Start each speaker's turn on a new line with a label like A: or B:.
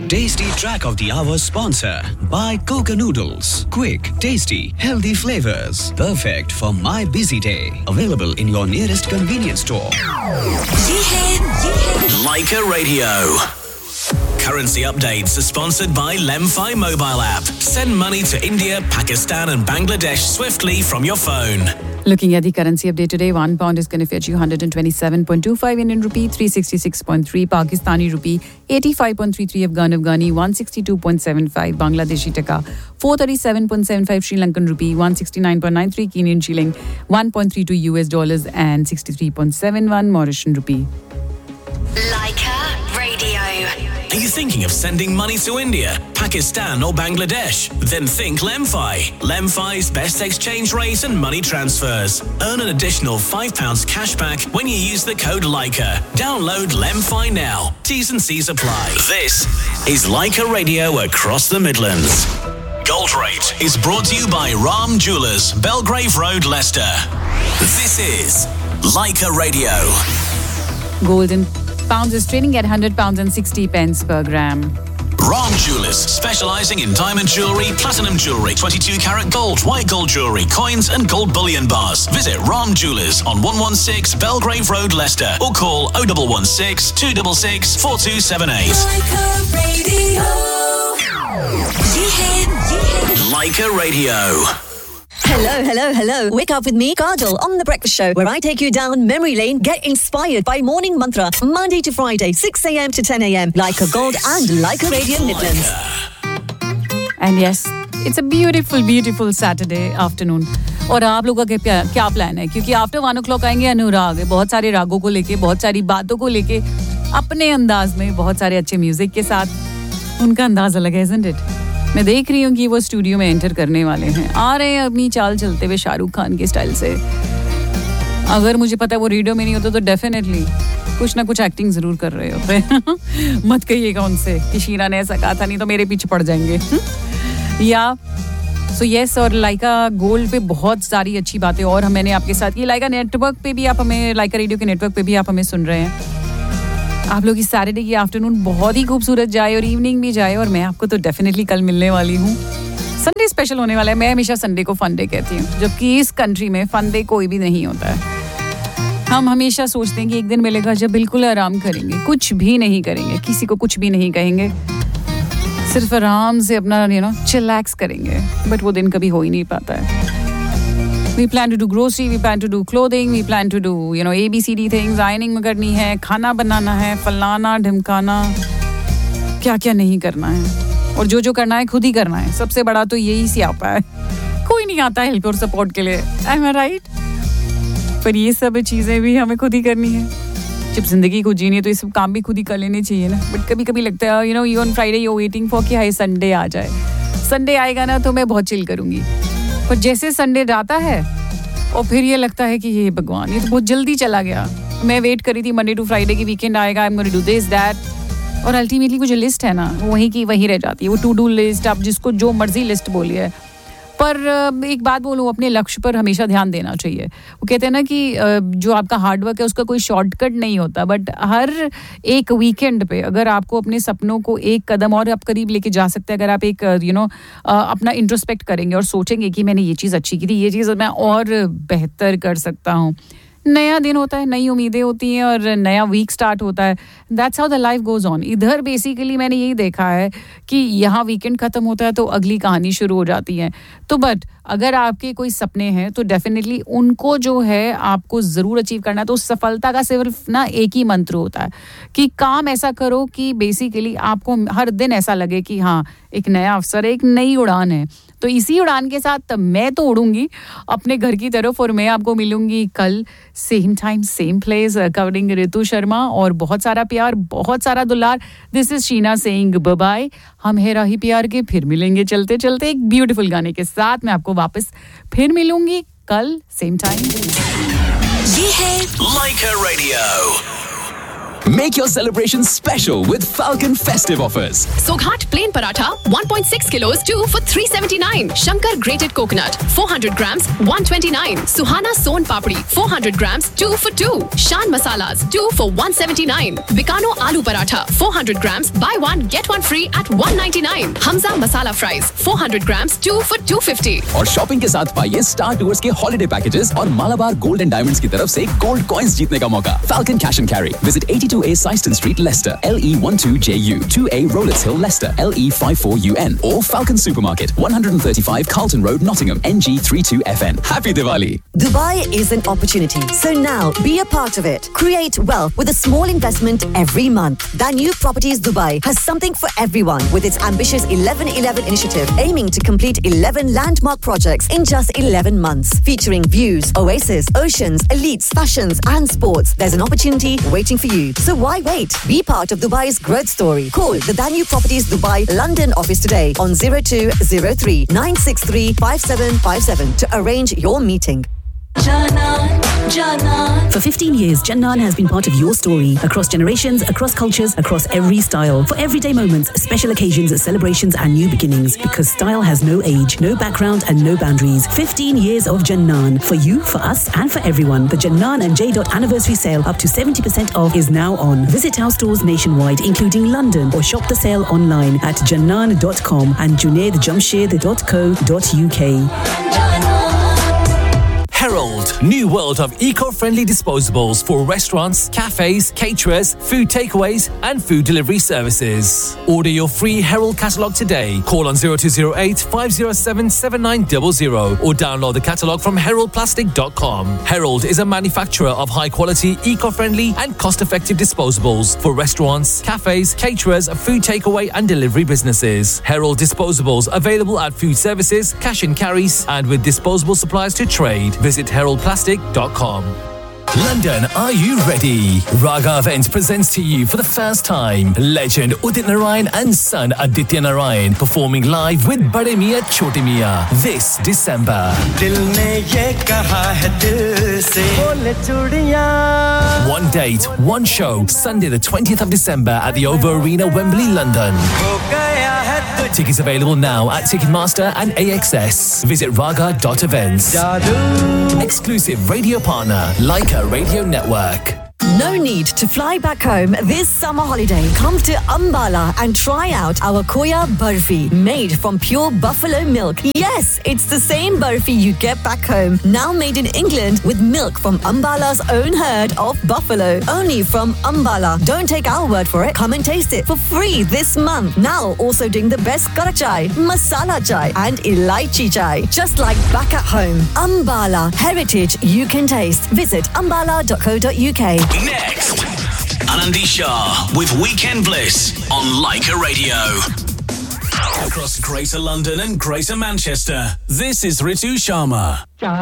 A: Tasty Track of the Hour sponsor by Coca Noodles. Quick, tasty, healthy flavors. Perfect for my busy day. Available in your nearest convenience store.
B: Leica Radio. Currency updates are sponsored by Lemfi mobile app. Send money to India, Pakistan and Bangladesh swiftly from your phone.
C: Looking at the currency update today, £1 is going to fetch you 127.25 Indian rupee, 366.3 Pakistani rupee, 85.33 Afghani, 162.75 Bangladeshi taka, 437.75 Sri Lankan rupee, 169.93 Kenyan shilling, 1.32 US dollars and 63.71 Mauritian rupee.
D: Leica Radio.
B: Are you thinking of sending money to India, Pakistan or Bangladesh? Then think Lemfi. Lemfi's best exchange rate and money transfers. Earn an additional £5 cashback when you use the code Leica. Download Lemfi now. T's and C's apply. This is Leica Radio across the Midlands. Gold Rate is brought to you by Ram Jewellers, Belgrave Road, Leicester. This is Leica Radio.
C: Gold in pounds is trading at £100 and 60 pence per gram.
B: Ram Jewellers, specialising in diamond jewellery, platinum jewellery, 22 karat gold, white gold jewellery, coins and gold bullion bars. Visit Ram Jewellers on 116 Belgrave Road, Leicester, or call 0116 266 4278. Leica Radio.
E: Hello. Wake up with me, Kajal, on The Breakfast Show, where I take you down memory lane. Get inspired by Morning Mantra, Monday to Friday, 6 a.m. to 10 a.m. Leica Gold and Leica Radio Midlands.
C: And yes, it's a beautiful Saturday afternoon. और आप लोगों का क्या plan है? क्योंकि after 1 o'clock आएंगे अनुराग, बहुत सारे रागों को लेके, बहुत सारी बातों को लेके, अपने अंदाज में, बहुत सारे अच्छे म्यूजिक के साथ. उनका अंदाज अलग है, isn't it? मैं देख रही हूँ कि वो स्टूडियो में एंटर करने वाले हैं. आ रहे हैं अपनी चाल चलते हुए शाहरुख खान के स्टाइल से. अगर मुझे पता है वो रेडियो में नहीं होता तो डेफिनेटली कुछ ना कुछ एक्टिंग जरूर कर रहे होते. मत कहिएगा उनसे कि शीरा ने ऐसा कहा था, नहीं तो मेरे पीछे पड़ जाएंगे. या सो यस, और लाइका गोल्ड पे बहुत सारी अच्छी बातें और मैंने आपके साथ की. लाइका नेटवर्क पे भी आप हमें, लाइका रेडियो के नेटवर्क पे भी आप हमें सुन रहे हैं. आप लोग इस सैटरडे की आफ्टरनून बहुत ही खूबसूरत जाए और इवनिंग भी जाए. और मैं आपको तो डेफिनेटली कल मिलने वाली हूँ. संडे स्पेशल होने वाला है. मैं हमेशा संडे को फन डे कहती हूँ, जबकि इस कंट्री में फन डे कोई भी नहीं होता है. हम हमेशा सोचते हैं कि एक दिन मिलेगा जब बिल्कुल आराम करेंगे, कुछ भी नहीं करेंगे, किसी को कुछ भी नहीं कहेंगे, सिर्फ आराम से अपना चिलैक्स करेंगे. बट वो दिन कभी हो ही नहीं पाता है. We plan to do grocery, we plan to do clothing, we plan to do, ABCD things, ironing में करनी है, खाना बनाना है, फलाना ढिमकाना, क्या नहीं करना है. और जो करना है खुद ही करना है. सबसे बड़ा तो यही सियापा है. कोई नहीं आता हेल्प और सपोर्ट के लिए. Am I right? पर ये सब चीज़ें भी हमें खुद ही करनी है. जब जिंदगी को जीनी है तो ये सब काम भी खुद ही कर लेने चाहिए ना. बट कभी लगता है you on Friday you're waiting for कि हाय संडे आ जाए. संडे आएगा ना तो मैं बहुत चिल करूँगी. पर जैसे संडे जाता है और फिर ये लगता है कि ये भगवान, ये तो बहुत जल्दी चला गया. मैं वेट करी थी मंडे टू फ्राइडे की वीकेंड आएगा, I am going to do this that. और अल्टीमेटली वो जो लिस्ट है ना, वो वहीं की वहीं रह जाती है. वो टू डू लिस्ट, आप जिसको जो मर्जी लिस्ट बोलिए. पर एक बात बोलूँ, अपने लक्ष्य पर हमेशा ध्यान देना चाहिए. वो कहते हैं ना कि जो आपका हार्डवर्क है उसका कोई शॉर्टकट नहीं होता. बट हर एक वीकेंड पे अगर आपको अपने सपनों को एक कदम और आप करीब लेके जा सकते हैं, अगर आप एक अपना इंट्रोस्पेक्ट करेंगे और सोचेंगे कि मैंने ये चीज़ अच्छी की थी, ये चीज़ मैं और बेहतर कर सकता हूँ. नया दिन होता है, नई उम्मीदें होती हैं और नया वीक स्टार्ट होता है. That's how the life goes on. इधर बेसिकली मैंने यही देखा है कि यहाँ वीकेंड खत्म होता है तो अगली कहानी शुरू हो जाती है. तो बट अगर आपके कोई सपने हैं तो डेफिनेटली उनको जो है आपको ज़रूर अचीव करना है. तो सफलता का सिर्फ ना एक ही मंत्र होता है कि काम ऐसा करो कि बेसिकली आपको हर दिन ऐसा लगे कि हाँ, एक नया अवसर है, एक नई उड़ान है. तो इसी उड़ान के साथ मैं तो उड़ूंगी अपने घर की तरफ और मैं आपको मिलूंगी कल same time same place covering ऋतु शर्मा. और बहुत सारा प्यार, बहुत सारा दुलार. This is Sheena saying bye bye. हम है राही प्यार के. फिर मिलेंगे चलते चलते एक ब्यूटीफुल गाने के साथ. मैं आपको वापस फिर मिलूंगी कल सेम टाइम.
B: ये है Leica Radio.
F: Make your celebration special with Falcon festive offers.
G: Soghat plain paratha 1.6 kilos 2 for 379. Shankar grated coconut 400 grams 129. Suhana son papdi 400 grams 2 for 2. Shan masalas 2 for 179. Bikano aloo paratha 400 grams buy one get one free at 199. Hamza masala fries 400 grams 2 for 250.
F: और shopping के साथ पाइए star tours के holiday packages और Malabar gold and diamonds की तरफ से gold coins जीतने का मौका. Falcon Cash and Carry. Visit 82A Syston Street, Leicester, LE12JU, 2A Rollets Hill, Leicester, LE54UN, or Falcon Supermarket, 135 Carlton Road, Nottingham, NG32FN. Happy Diwali!
E: Dubai is an opportunity, so now be a part of it. Create wealth with a small investment every month. Danube Properties Dubai has something for everyone with its ambitious 11-11 initiative, aiming to complete 11 landmark projects in just 11 months, featuring views, oasis, oceans, elites, fashions, and sports. There's an opportunity waiting for you. So why wait? Be part of Dubai's growth story. Call the Danube Properties Dubai London office today on 0203 963 5757 to arrange your meeting.
H: For 15 years, Jannan has been part of your story. Across generations, across cultures, across every style. For everyday moments, special occasions, celebrations and new beginnings. Because style has no age, no background and no boundaries. 15 years of Jannan. For you, for us and for everyone. The Jannan and J. anniversary sale up to 70% off is now on. Visit our stores nationwide, including London, or shop the sale online at jannan.com and junaidjamshed.co.uk.
I: Herald, new world of eco-friendly disposables for restaurants, cafes, caterers, food takeaways and food delivery services. Order your free Herald catalogue today. Call on 0208 507 7900 or download the catalogue from heraldplastic.com. Herald is a manufacturer of high-quality, eco-friendly and cost-effective disposables for restaurants, cafes, caterers, food takeaway and delivery businesses. Herald disposables available at food services, cash and carries and with disposable supplies to trade. Visit heraldplastic.com. London, are you ready? Raga Events presents to you for the first time legend Udit Narayan and son Aditya Narayan performing live with Bade Miyan Chote Miyan this December. One date, one show, Sunday the 20th of December at the OVO Arena, Wembley, London. Tickets available now at Ticketmaster and AXS. Visit raga.events. Exclusive radio partner, Leica Radio Network.
E: No need to fly back home this summer holiday. Come to Ambala and try out our Koya Barfi, made from pure buffalo milk. Yes, it's the same barfi you get back home, now made in England with milk from Ambala's own herd of buffalo. Only from Ambala. Don't take our word for it. Come and taste it for free this month. Now also doing the best kara chai, masala chai and elaichi chai. Just like back at home. Ambala, heritage you can taste. Visit ambala.co.uk.
B: Next, Anandi Shah with Weekend Bliss on Leica Radio. Across Greater London and Greater Manchester, this is Ritu Sharma.